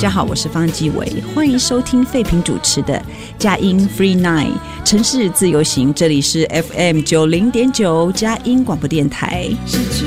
家好，我是方季伟，欢迎收听废品主持的佳音 Free Night 城市自由行，这里是 FM 90.9佳音广播电台。